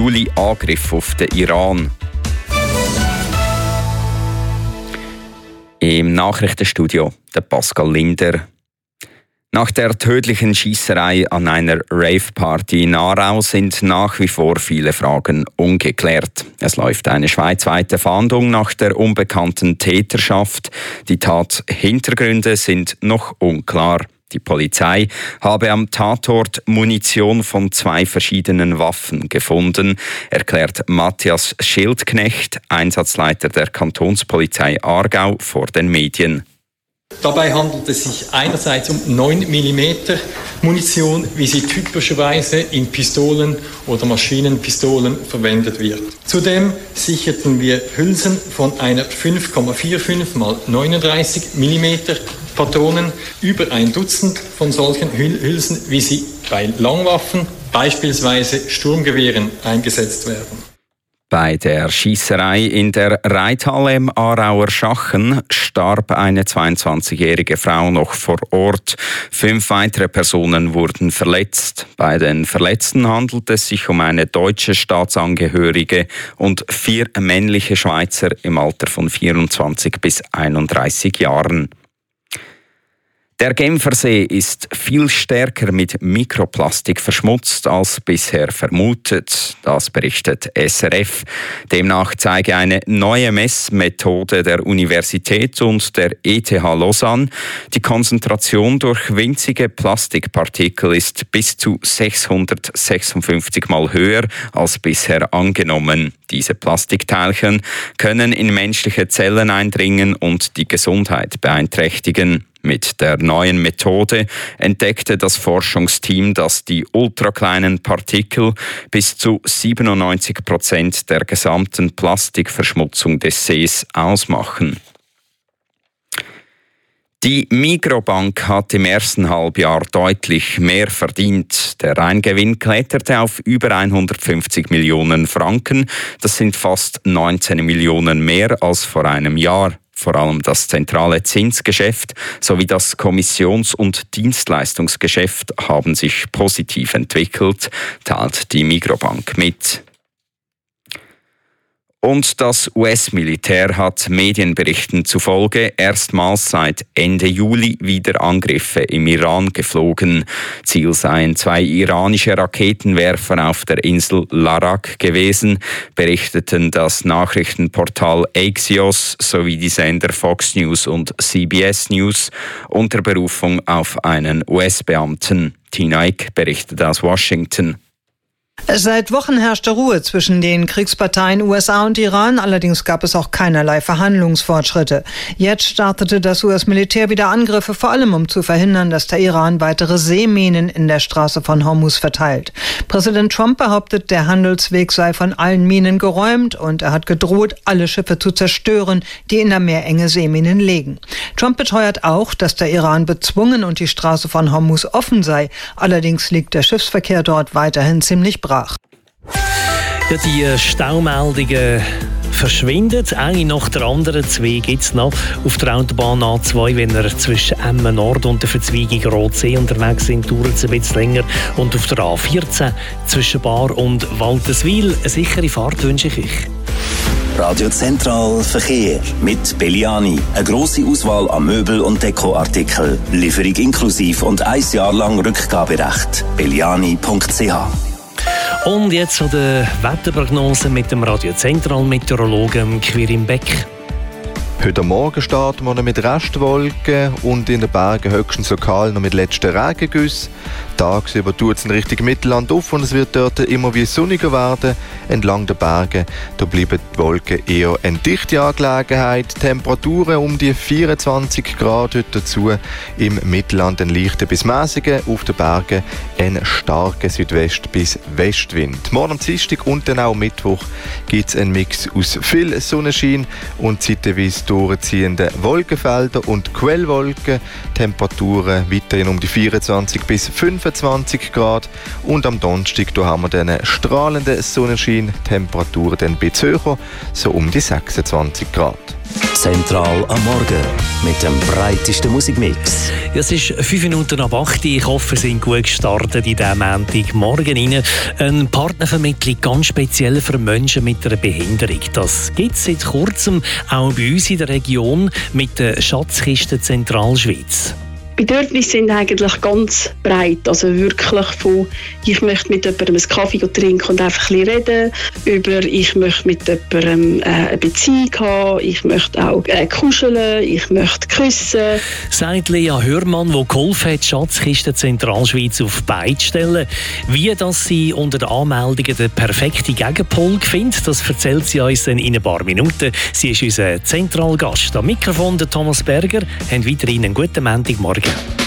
Juli Angriff auf den Iran. Im Nachrichtenstudio der Pascal Linder. Nach der tödlichen Schiesserei an einer Rave-Party in Aarau sind nach wie vor viele Fragen ungeklärt. Es läuft eine schweizweite Fahndung nach der unbekannten Täterschaft. Die Tathintergründe sind noch unklar. Die Polizei habe am Tatort Munition von 2 verschiedenen Waffen gefunden, erklärt Matthias Schildknecht, Einsatzleiter der Kantonspolizei Aargau, vor den Medien. Dabei handelt es sich einerseits um 9 mm Munition, wie sie typischerweise in Pistolen oder Maschinenpistolen verwendet wird. Zudem sicherten wir Hülsen von einer 5,45 x 39 mm Patronen, über ein Dutzend von solchen Hülsen, wie sie bei Langwaffen, beispielsweise Sturmgewehren, eingesetzt werden. Bei der Schiesserei in der Reithalle im Aarauer Schachen starb eine 22-jährige Frau noch vor Ort. 5 weitere Personen wurden verletzt. Bei den Verletzten handelt es sich um eine deutsche Staatsangehörige und 4 männliche Schweizer im Alter von 24 bis 31 Jahren. Der Genfersee ist viel stärker mit Mikroplastik verschmutzt als bisher vermutet. Das berichtet SRF. Demnach zeige eine neue Messmethode der Universität und der ETH Lausanne, die Konzentration durch winzige Plastikpartikel ist bis zu 656 Mal höher als bisher angenommen. Diese Plastikteilchen können in menschliche Zellen eindringen und die Gesundheit beeinträchtigen. Mit der neuen Methode entdeckte das Forschungsteam, dass die ultrakleinen Partikel bis zu 97% der gesamten Plastikverschmutzung des Sees ausmachen. Die Migros-Bank hat im ersten Halbjahr deutlich mehr verdient. Der Reingewinn kletterte auf über 150 Millionen Franken. Das sind fast 19 Millionen mehr als vor einem Jahr. Vor allem das zentrale Zinsgeschäft sowie das Kommissions- und Dienstleistungsgeschäft haben sich positiv entwickelt, teilt die Migros-Bank mit. Und das US-Militär hat Medienberichten zufolge erstmals seit Ende Juli wieder Angriffe im Iran geflogen. Ziel seien 2 iranische Raketenwerfer auf der Insel Larak gewesen, berichteten das Nachrichtenportal Axios sowie die Sender Fox News und CBS News unter Berufung auf einen US-Beamten. Tina Eck berichtet aus Washington. Seit Wochen herrschte Ruhe zwischen den Kriegsparteien USA und Iran, allerdings gab es auch keinerlei Verhandlungsfortschritte. Jetzt startete das US-Militär wieder Angriffe, vor allem um zu verhindern, dass der Iran weitere Seeminen in der Straße von Hormuz verteilt. Präsident Trump behauptet, der Handelsweg sei von allen Minen geräumt und er hat gedroht, alle Schiffe zu zerstören, die in der Meerenge Seeminen legen. Trump beteuert auch, dass der Iran bezwungen und die Straße von Hormuz offen sei. Allerdings liegt der Schiffsverkehr dort weiterhin ziemlich brach. Ja, die Staumeldungen verschwinden. Eine nach der anderen. 2 gibt es noch. Auf der Autobahn A2, wenn ihr zwischen Emmen Nord und der Verzweigung Rotsee unterwegs sind, dauert es ein bisschen länger. Und auf der A14 zwischen Bar und Waltenswil. Eine sichere Fahrt wünsche ich euch. Radio Zentral Verkehr mit Belliani. Eine grosse Auswahl an Möbel- und Dekoartikeln. Lieferung inklusiv und 1 Jahr lang Rückgaberecht. belliani.ch. Und jetzt zu der Wetterprognose mit dem Radio Zentral Meteorologen Quirin Beck. Heute Morgen starten wir noch mit Restwolken und in den Bergen höchstens lokal noch mit letzten Regengüssen. Tagsüber tut es in Richtung Mittelland auf und es wird dort immer wie sonniger werden. Entlang der Berge da bleiben die Wolken eher eine dichte Angelegenheit. Temperaturen um die 24 Grad heute dazu. Im Mittelland ein leichter bis mäßiger, auf den Bergen ein starker Südwest- bis Westwind. Morgen am Dienstag und dann auch Mittwoch gibt es einen Mix aus viel Sonnenschein und zeitweise durchziehenden Wolkenfelder und Quellwolken. Temperaturen weiterhin um die 24 bis 25 Grad und am Donnerstag da haben wir dann strahlenden Sonnenschein, Temperaturen dann ein bisschen höher, so um die 26 Grad. Zentral am Morgen mit dem breitesten Musikmix. Es ist 5 Minuten ab 8 Uhr. Ich hoffe, Sie sind gut gestartet in diesen Montagmorgen rein. Eine Partnervermittlung ganz speziell für Menschen mit einer Behinderung. Das gibt es seit kurzem auch bei uns in der Region mit der Schatzkiste Zentralschweiz. Bedürfnisse sind eigentlich ganz breit, also wirklich von ich möchte mit jemandem einen Kaffee trinken und einfach ein bisschen reden, über ich möchte mit jemandem eine Beziehung haben, ich möchte auch kuscheln, ich möchte küssen. Sagt Lea Hörmann, die geholfen hat, die Schatzkiste Zentralschweiz auf die Beine zu stellen. Wie dass sie unter den Anmeldungen den perfekten Gegenpol findet, das erzählt sie uns dann in ein paar Minuten. Sie ist unser Zentralgast. Am Mikrofon der Thomas Berger. Haben weiterhin einen guten Montagmorgen.